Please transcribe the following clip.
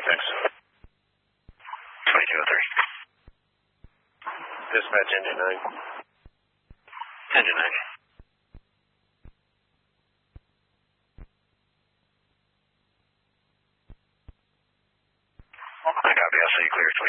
2203. Dispatch engine 9. Engine 9. I copy, I'll see you clear 2203.